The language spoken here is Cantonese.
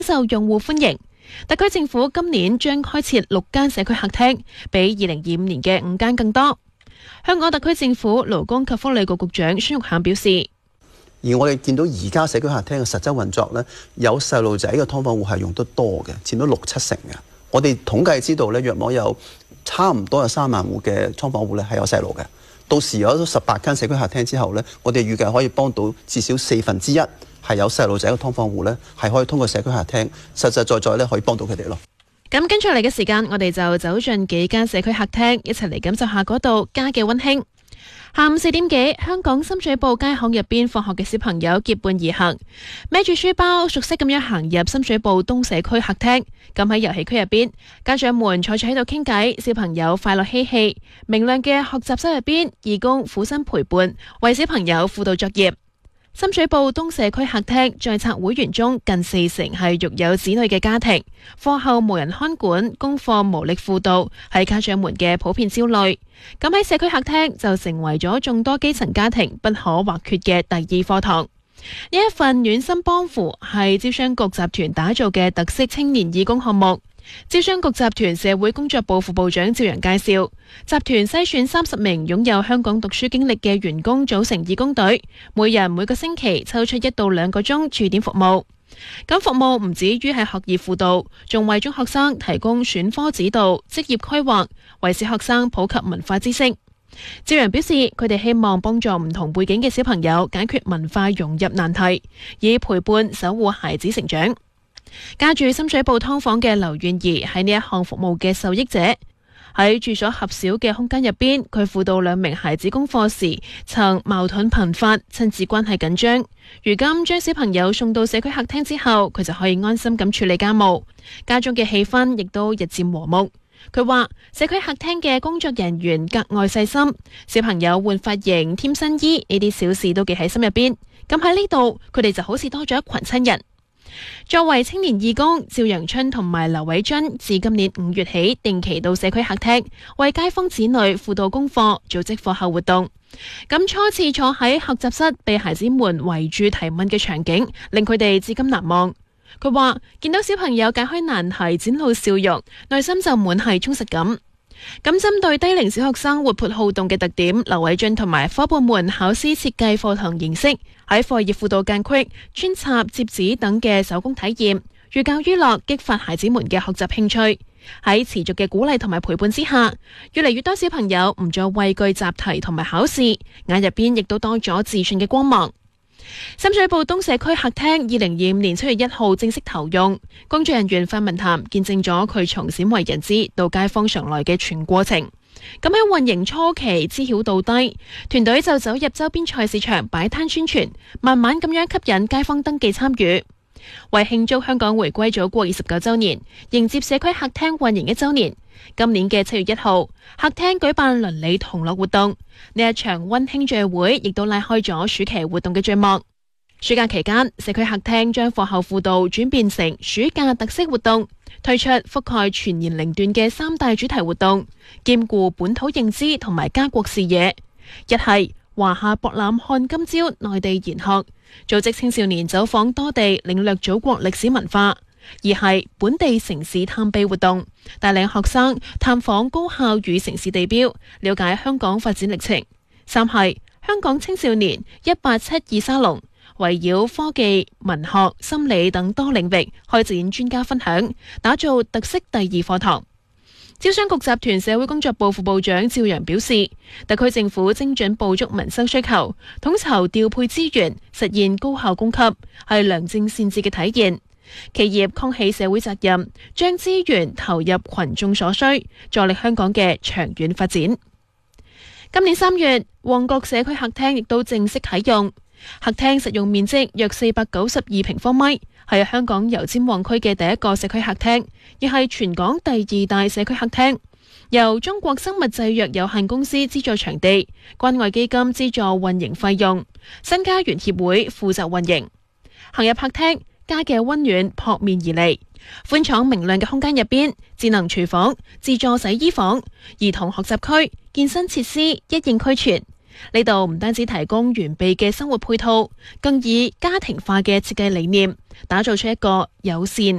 受用戶歡迎。特區政府今年將開設6間社區客廳，比2025年嘅5間更多。香港特區政府勞工及福利局局長孫玉菡表示， 而我哋見到而家社區客廳嘅實質運作呢，有細路仔嘅劏房戶係用得多嘅，佔到6-7成嘅。我哋統計知道呢，約莫有差唔多有3萬戶嘅劏房戶呢係有細路嘅。到時有咗18間社區客廳之後呢，我哋預計可以幫到至少1/4係有細路仔嘅劏房戶呢，係可以通過社區客廳實實在在呢可以幫到佢哋咯。 咁跟住嚟嘅時間，我哋就走進幾間社區客廳，一齊嚟感受下嗰度家嘅溫馨。下午4點幾，香港深水埗街巷入邊放學嘅小朋友結伴而行，孭住書包，熟悉咁樣行入深水埗東社區客廳。咁喺遊戲區入邊，家長們坐住喺度傾偈，小朋友快樂嬉戲。明亮嘅學習室入邊，義工苦心陪伴，為小朋友輔導作業。深水埗東社區客廳在冊會員中，近40%係育有子女嘅家庭，課後無人看管，功課無力輔導，係家長們嘅普遍焦慮。咁喺社區客廳就成為咗眾多基層家庭不可或缺嘅第2課堂。呢一份暖心幫扶係招商局集團打造嘅特色青年義工項目。招商局集團社會工作部副部長趙陽介紹，集團篩選30名擁有香港讀書經歷嘅員工組成義工隊，每人每個星期抽出1到2個鐘駐點服務。咁服務唔止於係學業輔導，仲為中學生提供選科指導、職業規劃，為小學生普及文化知識。趙陽表示，佢哋希望幫助唔同背景嘅小朋友解決文化融入難題，以陪伴守護孩子成長。家住深水埗劏房嘅劉婉儀係呢一項服務嘅受益者。喺住所狹小嘅空間入邊，佢輔導2名孩子功課時曾矛盾頻發，親子關係緊張。如今將小朋友送到社區客廳之後，佢就可以安心咁處理家務，家中嘅氣氛亦都日漸和睦。佢話社區客廳嘅工作人員格外細心，小朋友換髮型、添新衣呢啲小事都記喺心入邊。咁喺呢度，佢哋就好似多咗一群親人。作為青年義工，趙陽春同埋劉偉津自今年5月起定期到社區客廳為街坊子女輔導功課，組織課後活動。咁初次坐喺學習室被孩子們圍住提問嘅場景，令佢哋至今難忘。佢話見到小朋友解開難題展露笑容，內心就滿係充實感。咁針對低齡小學生活潑好動嘅特點，劉偉俊同埋伙伴們考師設計課堂形式，喺課業輔導間隙、穿插、摺紙等嘅手工體驗，寓教於樂，激發孩子們嘅學習興趣。喺持續嘅鼓勵同埋陪伴之下，越嚟越多小朋友唔再畏懼習題同埋考試，眼入邊亦都多咗自信嘅光芒。深水埗東社區客廳2025年7月1號正式投用，工作人員范文涵見證咗佢從鮮為人知到街坊常來嘅全過程。咁喺運營初期知曉到低，團隊就走入周邊菜市場擺攤宣傳，慢慢咁樣吸引街坊登記參與。為慶祝香港回歸祖國29週年，迎接社區客廳運營1週年，今年嘅7月1號，客廳舉辦鄰里同樂活動。呢一場溫馨聚會亦都拉開咗暑期活動嘅序幕。暑假期間，社區客廳將課後輔導轉變成暑假特色活動，推出覆蓋全年齡段嘅3大主題活動，兼顧本土認知同埋家國視野。一係華夏博覽看今朝內地研學，組織青少年走訪多地領略祖國歷史文化；二係本地城市探秘活動，帶領學生探訪高校與城市地標，了解香港發展歷程；三係香港青少年187沙龍，圍繞科技、文學、心理等多領域開展專家分享，打造特色第2課堂。招商局集團社會工作部副部長趙陽表示，特區政府精準捕捉民生需求，統籌調配資源，實現高效供給，係良政善治嘅體現。企業扛起社會責任，將資源投入群眾所需，助力香港嘅長遠發展。今年3月，旺角社區客廳亦都正式啟用。客廳實用面積約492平方米，係香港油尖旺區嘅第1個社區客廳，亦係全港第2大社區客廳。由中國生物製藥有限公司資助場地，關愛基金資助運營費用，新家園協會負責運營。行入客廳，家嘅溫暖撲面而嚟。寬敞明亮嘅空間入邊，智能廚房、自助洗衣房、兒童學習區、健身設施一應俱全。 呢度唔單止提供完備嘅生活配套，更以家庭化嘅設計理念，打造出一個友善、